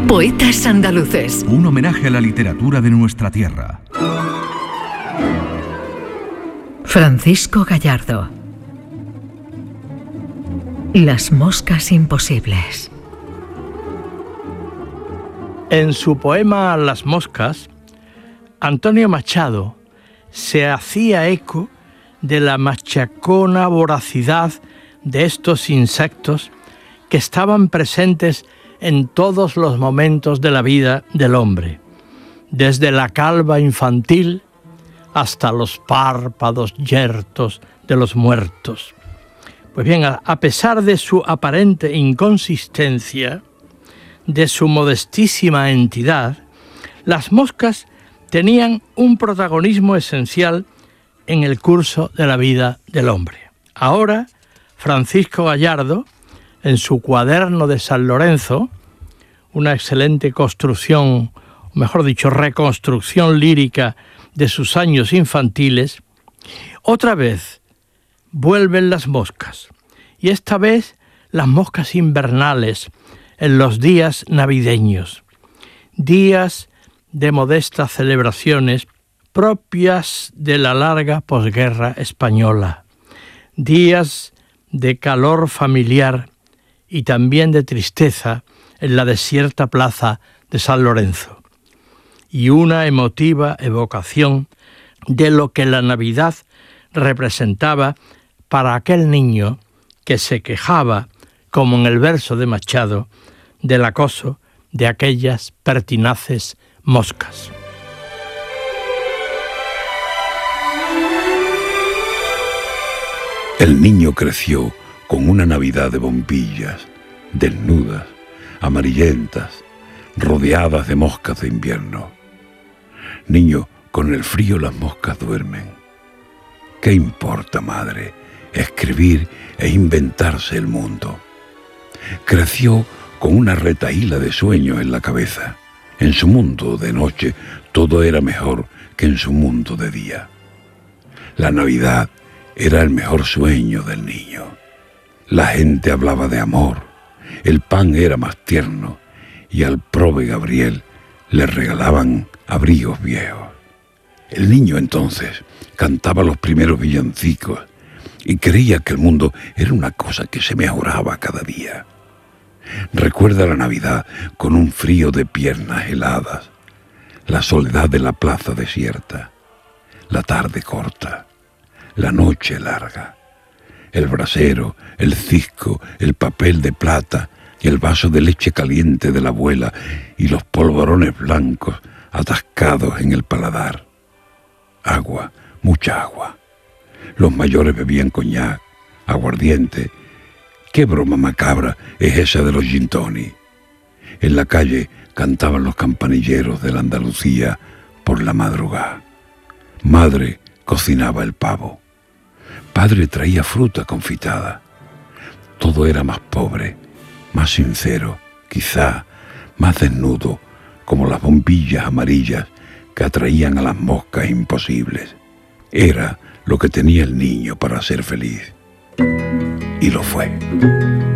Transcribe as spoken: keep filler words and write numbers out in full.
Poetas andaluces. Un homenaje a la literatura de nuestra tierra. Francisco Gallardo. Las moscas imposibles. En su poema Las moscas, Antonio Machado se hacía eco de la machacona voracidad de estos insectos que estaban presentes en todos los momentos de la vida del hombre, desde la calva infantil hasta los párpados yertos de los muertos. Pues bien, a pesar de su aparente inconsistencia, de su modestísima entidad, las moscas tenían un protagonismo esencial en el curso de la vida del hombre. Ahora, Francisco Gallardo, en su cuaderno de San Lorenzo, una excelente construcción, o mejor dicho, reconstrucción lírica de sus años infantiles, otra vez vuelven las moscas, y esta vez las moscas invernales en los días navideños, días de modestas celebraciones propias de la larga posguerra española, días de calor familiar y también de tristeza en la desierta plaza de San Lorenzo, y una emotiva evocación de lo que la Navidad representaba para aquel niño que se quejaba, como en el verso de Machado, del acoso de aquellas pertinaces moscas. El niño creció con una Navidad de bombillas, desnudas, amarillentas, rodeadas de moscas de invierno. Niño, con el frío las moscas duermen. ¿Qué importa, madre, escribir e inventarse el mundo? Creció con una retahíla de sueños en la cabeza. En su mundo de noche todo era mejor que en su mundo de día. La Navidad era el mejor sueño del niño. La gente hablaba de amor, el pan era más tierno y al prove Gabriel le regalaban abrigos viejos. El niño entonces cantaba los primeros villancicos y creía que el mundo era una cosa que se mejoraba cada día. Recuerda la Navidad con un frío de piernas heladas, la soledad de la plaza desierta, la tarde corta, la noche larga, el brasero, el cisco, el papel de plata y el vaso de leche caliente de la abuela y los polvorones blancos atascados en el paladar. Agua, mucha agua. Los mayores bebían coñac, aguardiente. ¿Qué broma macabra es esa de los gin tonic? En la calle cantaban los campanilleros de la Andalucía por la madrugada. Madre cocinaba el pavo. Padre traía fruta confitada. Todo era más pobre, más sincero, quizá más desnudo, como las bombillas amarillas que atraían a las moscas imposibles. Era lo que tenía el niño para ser feliz. Y lo fue.